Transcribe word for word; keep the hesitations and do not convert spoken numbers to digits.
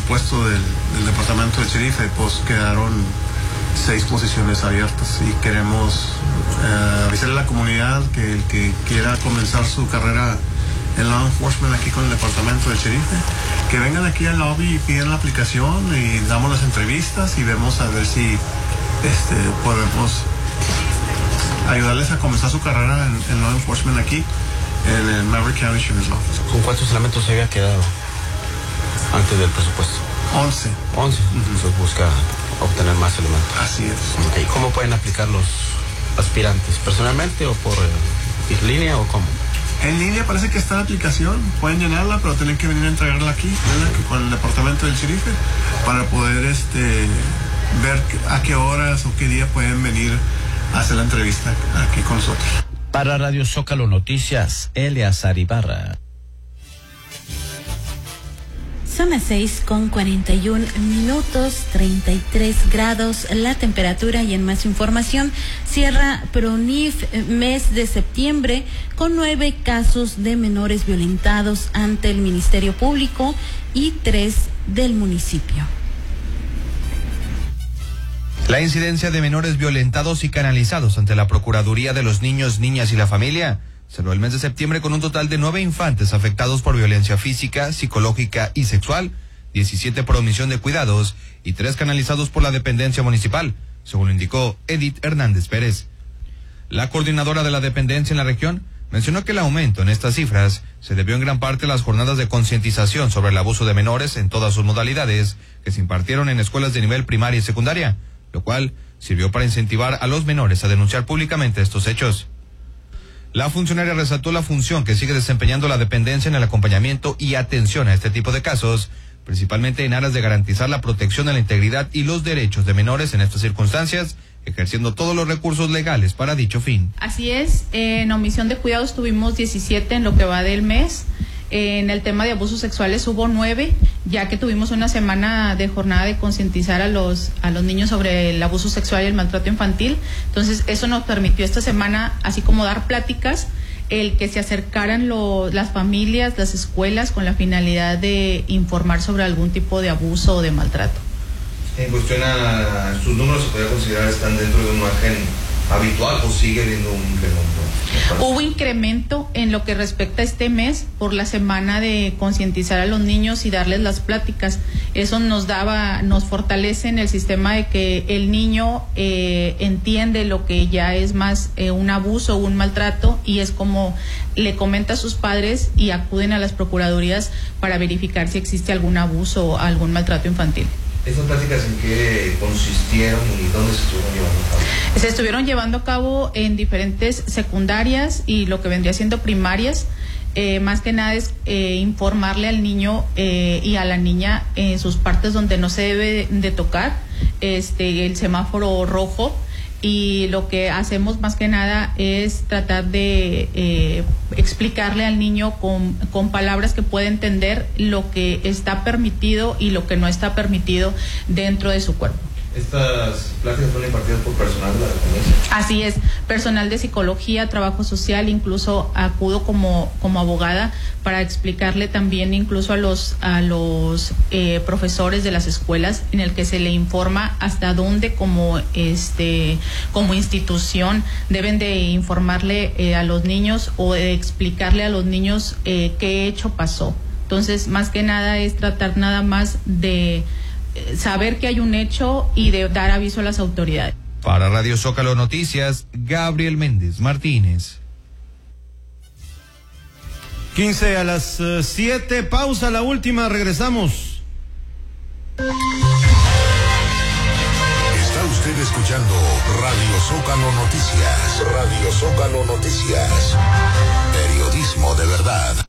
presupuesto del, del departamento del sheriff, pues quedaron seis posiciones abiertas y queremos eh, avisarle a la comunidad que el que quiera comenzar su carrera en law enforcement aquí con el departamento del sheriff, que vengan aquí al lobby y piden la aplicación y damos las entrevistas y vemos a ver si este, podemos ayudarles a comenzar su carrera en, en law enforcement aquí en el Maverick County Sheriff's Office. ¿Con cuántos elementos se había quedado antes del presupuesto? once. once. Uh-huh. Entonces busca obtener más elementos. Así es. Okay. ¿Cómo pueden aplicar los aspirantes? ¿Personalmente o por eh, línea o cómo? En línea parece que está la aplicación, pueden llenarla, pero tienen que venir a entregarla aquí, ¿verdad? Con el departamento del sheriff, para poder este, ver a qué horas o qué día pueden venir a hacer la entrevista aquí con nosotros. Para Radio Zócalo Noticias, Eleazar Ibarra. Son las seis con cuarenta y un minutos, treinta y tres grados la temperatura. Y en más información, cierra PRONIF mes de septiembre con nueve casos de menores violentados ante el Ministerio Público y tres del municipio. La incidencia de menores violentados y canalizados ante la Procuraduría de los Niños, Niñas y la Familia cerró el mes de septiembre con un total de nueve infantes afectados por violencia física, psicológica y sexual, diecisiete por omisión de cuidados y tres canalizados por la dependencia municipal, según lo indicó Edith Hernández Pérez. La coordinadora de la dependencia en la región mencionó que el aumento en estas cifras se debió en gran parte a las jornadas de concientización sobre el abuso de menores en todas sus modalidades que se impartieron en escuelas de nivel primaria y secundaria, lo cual sirvió para incentivar a los menores a denunciar públicamente estos hechos. La funcionaria resaltó la función que sigue desempeñando la dependencia en el acompañamiento y atención a este tipo de casos, principalmente en aras de garantizar la protección de la integridad y los derechos de menores en estas circunstancias, ejerciendo todos los recursos legales para dicho fin. Así es, en omisión de cuidados tuvimos diecisiete en lo que va del mes. En el tema de abusos sexuales hubo nueve, ya que tuvimos una semana de jornada de concientizar a los a los niños sobre el abuso sexual y el maltrato infantil. Entonces eso nos permitió esta semana, así como dar pláticas, el que se acercaran lo, las familias, las escuelas, con la finalidad de informar sobre algún tipo de abuso o de maltrato. En cuestión a sus números, ¿se podría considerar están dentro de un margen habitual o sigue habiendo un incremento? Hubo incremento en lo que respecta a este mes por la semana de concientizar a los niños y darles las pláticas. Eso nos daba, nos fortalece en el sistema de que el niño eh, entiende lo que ya es más eh, un abuso o un maltrato, y es como le comenta a sus padres y acuden a las procuradurías para verificar si existe algún abuso o algún maltrato infantil. ¿Estas pláticas en qué consistieron y dónde se estuvieron llevando a cabo? Se estuvieron llevando a cabo en diferentes secundarias y lo que vendría siendo primarias. Eh, más que nada es eh, informarle al niño eh, y a la niña en sus partes donde no se debe de tocar, este, el semáforo rojo. Y lo que hacemos más que nada es tratar de eh, explicarle al niño con, con palabras que pueda entender lo que está permitido y lo que no está permitido dentro de su cuerpo. ¿Estas pláticas son impartidas por personal de la dependencia? Así es, personal de psicología, trabajo social, incluso acudo como, como abogada para explicarle también incluso a los, a los eh, profesores de las escuelas, en el que se le informa hasta dónde como, este, como institución deben de informarle eh, a los niños o de explicarle a los niños eh, qué hecho pasó. Entonces, más que nada es tratar nada más de saber que hay un hecho y de dar aviso a las autoridades. Para Radio Zócalo Noticias, Gabriel Méndez Martínez. quince a las siete, pausa la última, regresamos. Está usted escuchando Radio Zócalo Noticias. Radio Zócalo Noticias. Periodismo de verdad.